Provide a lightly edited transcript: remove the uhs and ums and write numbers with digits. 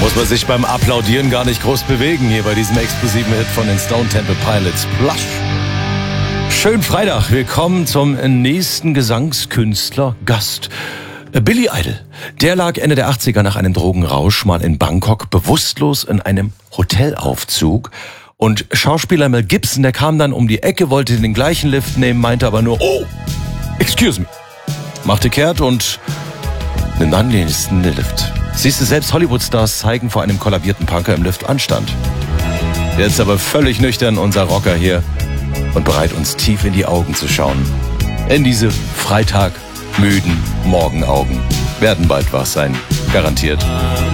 muss man sich beim Applaudieren gar nicht groß bewegen hier bei diesem explosiven Hit von den Stone Temple Pilots. Plush. Schönen Freitag. Willkommen zum nächsten Gesangskünstler Gast. Billy Idol. Der lag Ende der 80er nach einem Drogenrausch mal in Bangkok bewusstlos in einem Hotelaufzug. Und Schauspieler Mel Gibson, der kam dann um die Ecke, wollte den gleichen Lift nehmen, meinte aber nur, oh, excuse me. Machte kehrt und nimmt dann den nächsten Lift. Siehst du, selbst Hollywood-Stars zeigen vor einem kollabierten Punker im Lift Anstand. Jetzt aber völlig nüchtern unser Rocker hier und bereit, uns tief in die Augen zu schauen. In diese Freitag müden Morgenaugen. Werden bald wach sein, garantiert.